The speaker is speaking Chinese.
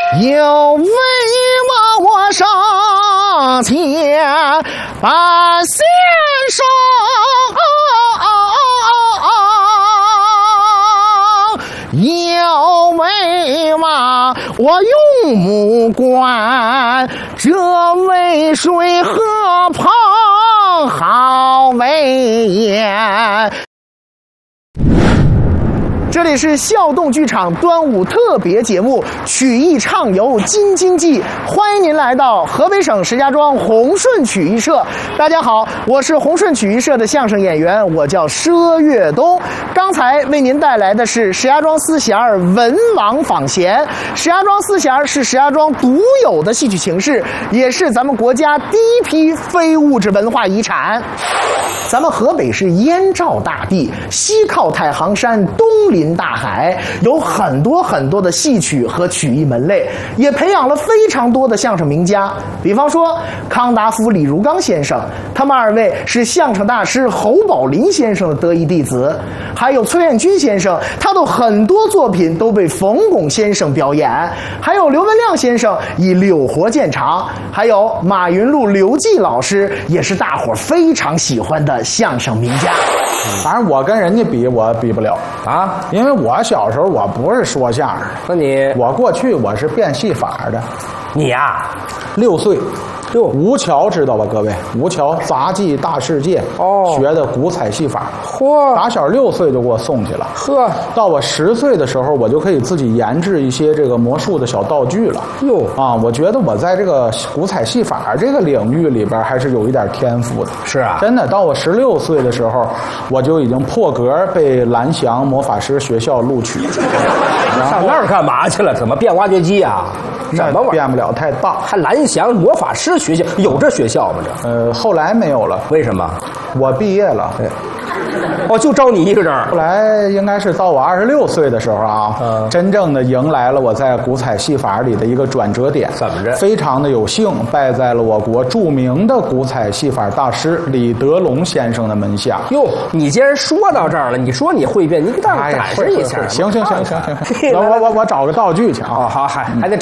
有为我上前把先生有为我用目观，这渭水河旁好为眼。这里是笑动剧场端午特别节目曲艺畅游京津冀，欢迎您来到河北省石家庄宏顺曲艺社。大家好，我是宏顺曲艺社的相声演员，我叫佘岳东。刚才为您带来的是石家庄四弦文王访贤。石家庄四弦是石家庄独有的戏曲形式，也是咱们国家第一批非物质文化遗产。咱们河北是燕赵大地，西靠太行山，东临大海，有很多的戏曲和曲艺门类，也培养了非常多的相声名家。比方说康达夫、李如刚先生，他们二位是相声大师侯宝林先生的得意弟子。还有崔彦军先生，他的很多作品都被冯巩先生表演。还有刘文亮先生以柳活见长，还有马云禄、刘季老师，也是大伙非常喜欢的相声名家。 反正我跟人家比，我比不了啊，因为我小时候我不是说相声， 那你我过去我是变戏法的。 你呀 ，6岁。 哟， 吴桥知道吧？各位，吴桥杂技大世界学的古彩戏法， 嚯， 打小6岁就给我送去了。 呵， 到我10岁的时候，我就可以自己研制一些这个魔术的小道具了。 哟啊，我觉得我在这个古彩戏法这个领域里边还是有一点天赋的。 是啊， 真的，到我16岁的时候，我就已经破格被蓝翔魔法师学校录取。 上那儿干嘛去了？怎么变挖掘机啊？什么玩意儿？ 变不了太大。 还蓝翔魔法师学校有这学校吗？这后来没有了。 为什么？ 我毕业了。 哦，就招你一个人。 后来应该是到我26岁的时候啊，真正的迎来了我在古彩戏法里的一个转折点。 怎么着？ 非常的有幸拜在了我国著名的古彩戏法大师李德龙先生的门下。 哟，你既然说到这儿了，你说你会变，你给大伙展示一下。 行，我找个道具去啊。 哦，好，还得。